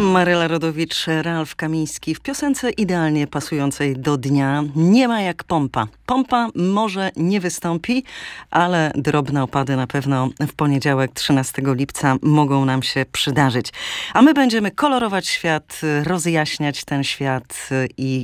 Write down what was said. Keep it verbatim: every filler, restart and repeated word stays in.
Maryla Rodowicz, Ralf Kamiński w piosence idealnie pasującej do dnia. Nie ma jak pompa. Pompa może nie wystąpi, ale drobne opady na pewno w poniedziałek trzynastego lipca mogą nam się przydarzyć. A my będziemy kolorować świat, rozjaśniać ten świat i